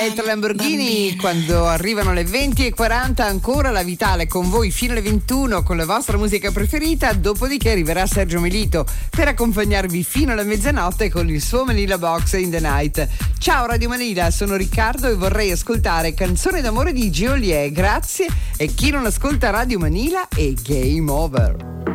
Tra Lamborghini, quando arrivano le 20:40, ancora la Vitale con voi fino alle 21 con la vostra musica preferita, dopodiché arriverà Sergio Melito per accompagnarvi fino alla mezzanotte con il suo Manila Box in the Night. Ciao Radio Manila, sono Riccardo e vorrei ascoltare Canzone d'amore di Geolier, grazie, e chi non ascolta Radio Manila è game over.